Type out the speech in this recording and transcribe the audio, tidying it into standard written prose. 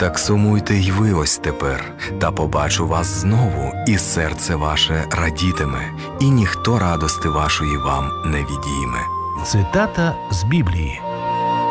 Так сумуйте й ви ось тепер, та побачу вас знову, і серце ваше радітиме, і ніхто радости вашої вам не відійме. Цитата з Біблії.